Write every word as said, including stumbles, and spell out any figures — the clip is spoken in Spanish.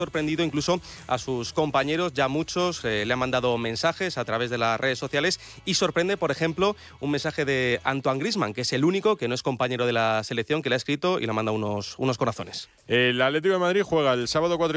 sorprendido incluso a sus compañeros, ya muchos eh, le han mandado mensajes a través de las redes sociales y sorprende, por ejemplo, un mensaje de Antoine Griezmann, que es el único que no es compañero de la selección, que le ha escrito y le ha mandado unos, unos corazones. El Atlético de Madrid juega el sábado cuatro